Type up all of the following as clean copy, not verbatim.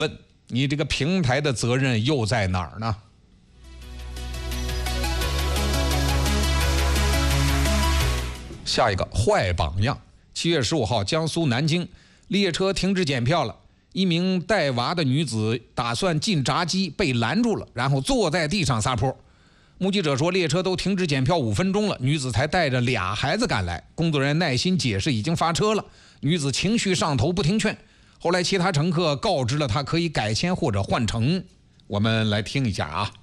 问你这个平台的责任又在哪儿呢？下一个坏榜样。7月15号，江苏南京列车停止检票了，一名带娃的女子打算进闸机被拦住了，然后坐在地上撒泼。目击者说，列车都停止检票5分钟了，女子才带着2孩子赶来。工作人员耐心解释已经发车了，女子情绪上头不听劝。后来其他乘客告知了她可以改签或者换乘。我们来听一下啊。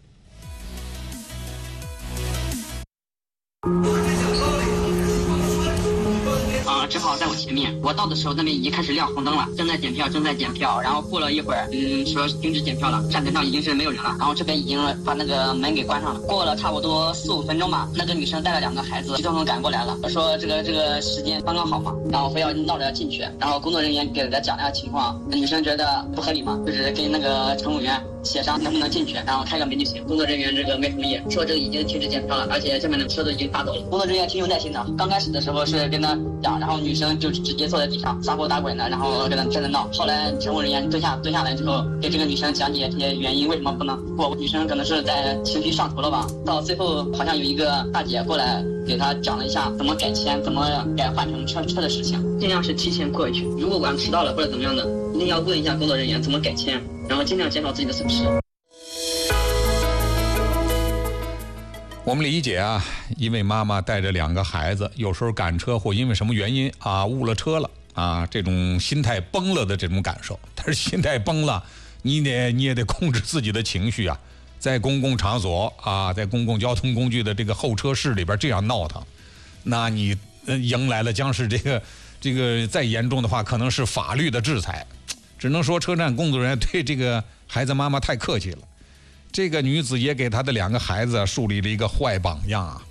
正好在我前面，我到的时候那边已经开始亮红灯了，正在检票，然后过了一会儿，说停止检票了，站台上已经是没有人了，然后这边已经把那个门给关上了。过了差不多4、5分钟吧，那个女生带了2个孩子，急匆匆赶过来了，说这个时间刚刚好嘛，然后非要闹着要进去，然后工作人员给她讲了下情况，女生觉得不合理嘛，就是跟那个乘务员协商能不能进去，然后开个门就行。工作人员这个没同意，说这个已经停止检票了，而且这边的车都已经发走了。工作人员挺有耐心的，刚开始的时候是跟他讲，然后女生就直接坐在地上撒泼打滚的，然后跟他在那闹。后来乘务人员蹲下来之后，给这个女生讲解这些原因，为什么不能过。女生可能是在情绪上头了吧，到最后好像有一个大姐过来给她讲了一下怎么改签、怎么改换成车的事情，尽量是提前过去。如果晚迟到了或者怎么样的，一定要问一下工作人员怎么改签，然后尽量减少自己的损失。 我们理解啊，一位妈妈带着2个孩子，有时候赶车或因为什么原因啊误了车了啊，这种心态崩了的这种感受。但是心态崩了，你也得控制自己的情绪啊。在公共场所啊，在公共交通工具的这个候车室里边这样闹腾，那你迎来了将是这个再严重的话，可能是法律的制裁。只能说车站工作人员对这个孩子妈妈太客气了。这个女子也给她的2个孩子树立了一个坏榜样啊。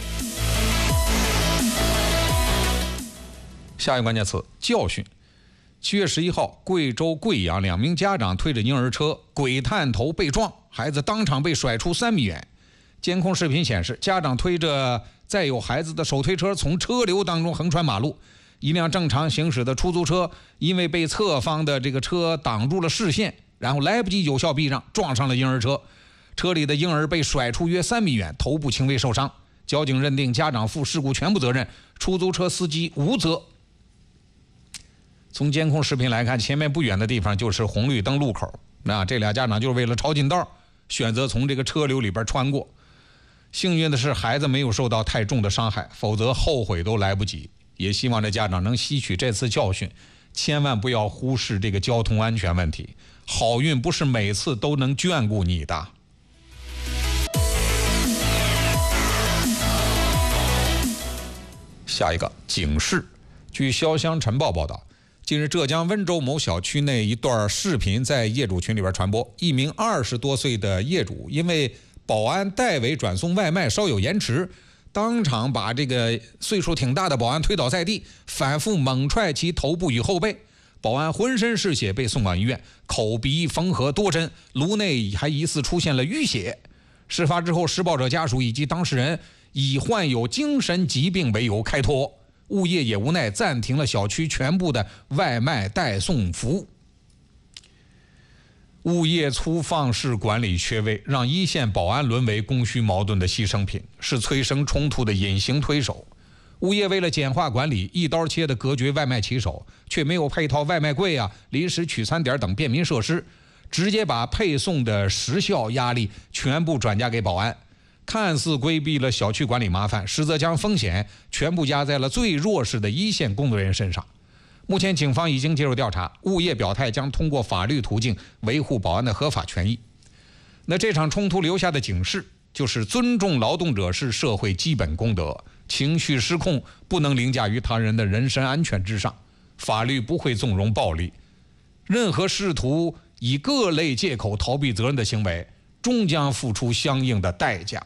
下一个关键词：教训。7月11号，贵州贵阳2名家长推着婴儿车鬼探头被撞，孩子当场被甩出3米远。监控视频显示，家长推着载有孩子的手推车从车流当中横穿马路，一辆正常行驶的出租车因为被侧方的这个车挡住了视线，然后来不及有效避让，撞上了婴儿车。车里的婴儿被甩出约3米远，头部轻微受伤。交警认定家长负事故全部责任，出租车司机无责。从监控视频来看，前面不远的地方就是红绿灯路口，那这俩家长就是为了抄近道，选择从这个车流里边穿过。幸运的是，孩子没有受到太重的伤害，否则后悔都来不及。也希望这家长能吸取这次教训，千万不要忽视这个交通安全问题。好运不是每次都能眷顾你的。下一个警示。据潇湘晨报报道，近日浙江温州某小区内一段视频在业主群里边传播，一名20多岁的业主因为保安代为转送外卖稍有延迟，当场把这个岁数挺大的保安推倒在地，反复猛踹其头部与后背。保安浑身是血被送往医院，口鼻缝合多针，颅内还疑似出现了淤血。事发之后，施暴者家属以及当事人以患有精神疾病为由开脱，物业也无奈暂停了小区全部的外卖代送服务。物业粗放式管理缺位，让一线保安沦为供需矛盾的牺牲品，是催生冲突的隐形推手。物业为了简化管理，一刀切地隔绝外卖骑手，却没有配套外卖柜啊、临时取餐点等便民设施，直接把配送的时效压力全部转嫁给保安，看似规避了小区管理麻烦，实则将风险全部压在了最弱势的一线工作人员身上。目前警方已经介入调查，物业表态将通过法律途径维护保安的合法权益。那这场冲突留下的警示就是尊重劳动者是社会基本公德，情绪失控不能凌驾于他人的人身安全之上，法律不会纵容暴力，任何试图以各类借口逃避责任的行为终将付出相应的代价。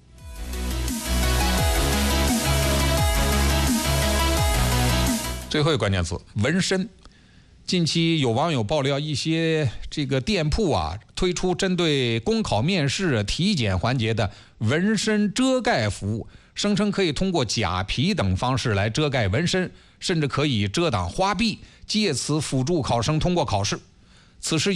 最后一个关键词：纹身。近期有网友爆料，一些这个店铺啊推出针对公考面试体检环节的纹身遮盖服务，声称可以通过假皮等方式来遮盖纹身，甚至可以遮挡花臂，借此辅助考生通过考试。此事